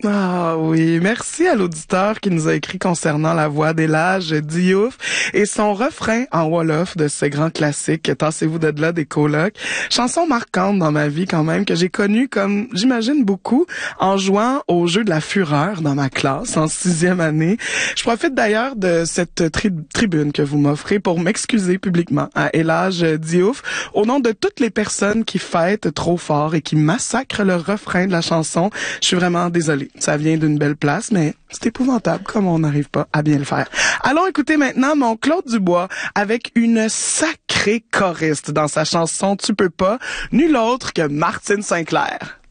Ah oui, merci à l'auditeur qui nous a écrit concernant la voix d'Elhadj Diouf et son refrain en wolof de ce grand classique « Tassez-vous de là des colocs ». Chanson marquante dans ma vie quand même, que j'ai connue comme, j'imagine beaucoup, en jouant au jeu de la fureur dans ma classe en 6e année. Je profite d'ailleurs de cette tribune que vous m'offrez pour m'excuser publiquement à Elhadj Diouf au nom de toutes les personnes qui fêtent trop fort et qui massacrent le refrain de la chanson. Je suis vraiment désolée. Ça vient d'une belle place, mais c'est épouvantable comme on n'arrive pas à bien le faire. Allons écouter maintenant mon Claude Dubois avec une sacrée choriste dans sa chanson « Tu peux pas », nul autre que Martine St-Clair.